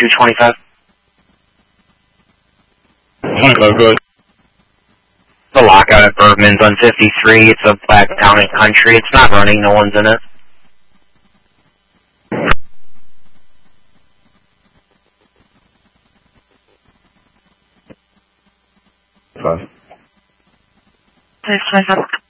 225. 25, go ahead. The lockout at Bergman's on 53. It's a black town and country. It's not running. No one's in it. Five. 525.